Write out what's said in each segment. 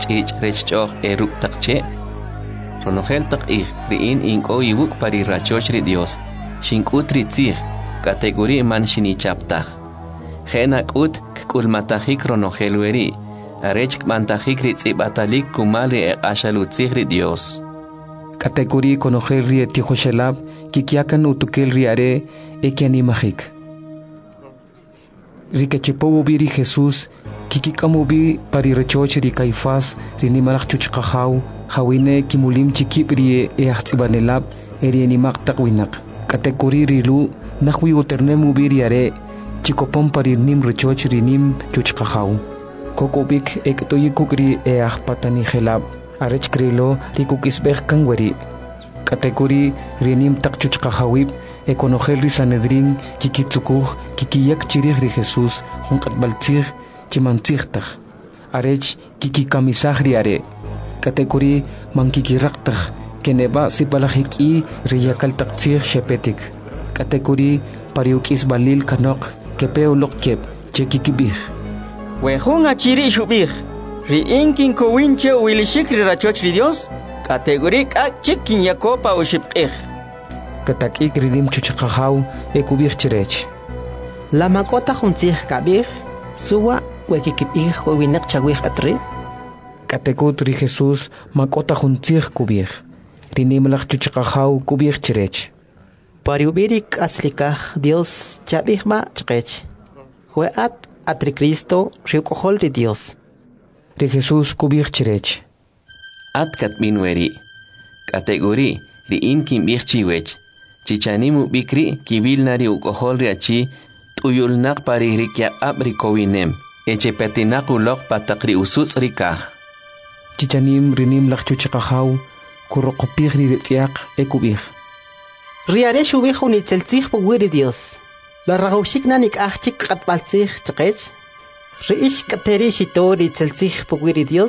ch'ich rechch'oj eruk taqche ronojel taq'ij ri'in ink'o yibuk pari rachoch ri Dios xink'ut ri tzij kategori man xinichaptaj jena k'ut k'ulmatajik ronojel weri arech k'mantajik ri tz'ib'atalik kumal ri eq'axal utzij ri Dios kategori konojel ri etijoshelab kikiakan utukel ri are ekianimajik rikechipowo biri Jesús kikikamubi pari rechoch ri Caifás ri nimalaj chuchqajaw hawine kimulim chikip ri eajtzibanelab eri animaq taqwinaq kategori rilu nahwi uternemu biri are chikopon pari nim rechoch ri nim chuchqajaw kokobik ektoyikuk ri eajpatani gelab arech krilo rikukisbej kanweri kategori rinim taqchuchqajawib ekonojel ri Sanedrin kikitzukuj kikiyak chirij ri Jesús junqatbaltzij chimantzijtaj arech kikikamisaj ri are kategori mankikiraqtaj keneba sipalajik'i ri yakaltaqtzij shepetik kategori pariuk'is balil kanoq kepeoloq kep chekikibij wejun achiri xubij ri inkin kowinche wilishik ri rachoch ri Dios kategori k'ak chikin yakopa uxibq'ij katak'ik ridim chuchqajaw ekubij chirech la makota juntzij kabij suwa wekikibij wewinaq chawij atri katekut ri Jesús makota juntzij kubij rinimlaj chuchqajaw kubij chirech pariubirik aslikaj Dios chabijma chqech hueat atri Cristo riukojol ri Dios ri Jesús kubij chirech at katmin weri kategori ri inkin bij chiwech chichanimu bikri kibilnari ukojol ri achi tuyulnaq pari rikyaq'ab ri kowinem echepetinaq uloq pataq ri usutz' ri kaj chichanim rinim laj chuchqajaw kuroqopij ri tz'iaq ekubij riare xubij unitzeltzij puwi ri Dios la rajawxik nanik ajchik q'atbaltzij chqech ri'ix kateri xito ritzeltzij puwi ri Dios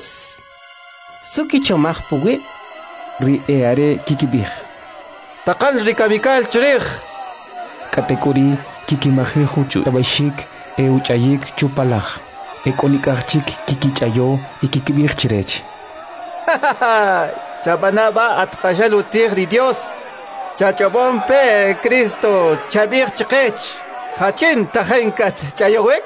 suki chomaj puwi ri eare kikibij taqal rikabikal chirij kategori kikimajij tabayxik euch'ayik chupalaj ek'onik'ajchik kikich'ayo y kikibij chirech chabanaba atqaxal utzij ri Dios chachobon pe Cristo chabij chqech hachin tajenkat chayowek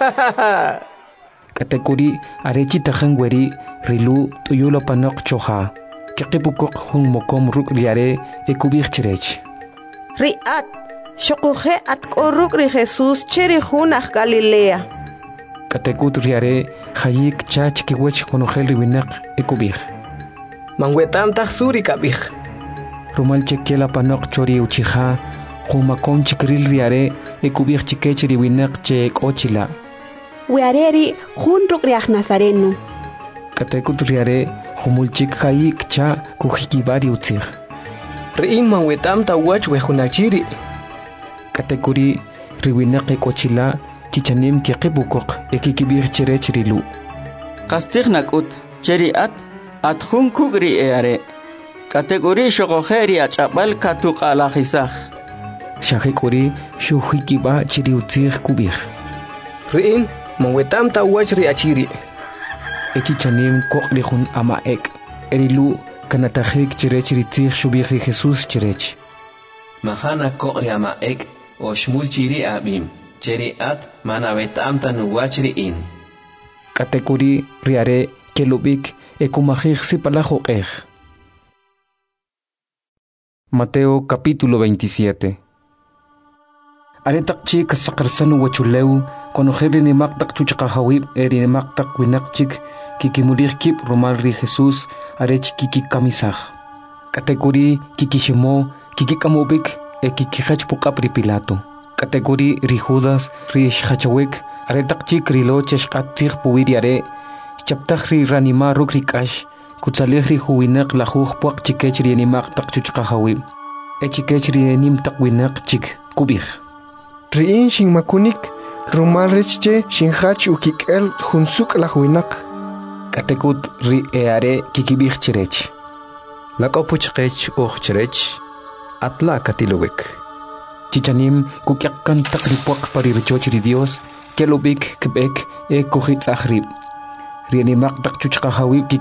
kategori arechi tajen weri rilu tuyulo panoq choja kiqipukoq jun mokom ruk riare ekubij chirech ri'at xoquje atk'oruk ri Jesús chiri junaj Galilea katekut riare jayik chach kiwech konojel riwinaq ekubij manwetam taj suri kabij rumal chekiela panoq chori uchija jumakom chikril riare ekubij chikech riwinaq che ek'ochila weareri junruk riaj Nazareno katekut riare jumulchik jayik cha kujikibari utzij ri'in manwetam tawach wejunachiri kategori riwinaq ek'ochila chichanim kiqipukoq ekikibij chirech rilu qastzij nak'ut cheri'at atjun kuk ri eare kategori xoqojeri ach'ab'al katuq'alajisaj xajek'ori xujikiba chiri utzij kubij ri'in manwetam tawach ri achiri echichanim koq ri jun ama'ek erilu kanatajik chirech ri tzij xubij ri Jesús chirech majana koq ri ama'ek o xmul chiri abim cheri'at manawetam tanuwach ri'in kategori riare kelubik ekumajij sipalaj uq'ej Mateo capítulo 27 aretaq chik saqarsanu wachuleu konojel rimaq taq chuchqajawib rimaq taq winaqchik kikimulij kib rumal ri Jesús arech kikikamisaj kategori kikiximo kikikamubik kikijach puq'ab ri Pilato kategori ri Judas ri xjachawik aretaq chik rilo chexq'atzij puwi riare chaptaj ri ranima ruk ri k'ax kutzalij ri juwinaq lajuj puaq chikech ri animaq taq chuchqajawib chikech ri nim taq winaq chik kubij ri'in xinmakunik rumal rechche xinjach ukik'el junsuk lajwinaq katekut ri eare kikibij chirech lak'opu chqech uj chirech atla katilowik chichanim kukyaqkan taq ri puaq pari richoch ri Dios kelubik kib'ek kujitz'aj rib ri animaq taq chuchqajawib